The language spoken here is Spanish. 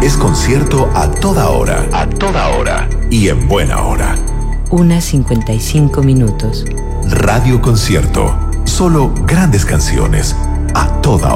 es concierto a toda hora. A toda hora. Y en buena hora. 1:55. Radio Concierto. Solo grandes canciones. A toda hora.